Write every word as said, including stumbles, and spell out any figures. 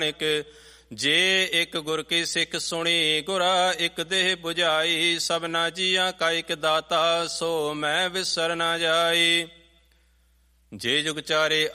ਇੱਕ ਜੇ ਇੱਕ ਗੁਰ ਕੀ ਸਿੱਖ ਸੁਣੀ, ਗੁਰਾ ਇੱਕ ਦੇਹ 부ਝਾਈ। ਸਭਨਾ ਜੀਆਂ ਕਾ ਇੱਕ ਦਾਤਾ, ਸੋ ਮੈਂ ਵਿਸਰ ਨਾ ਜਾਈ। ਜੇ ਜੁਗ ਚਾਰੇ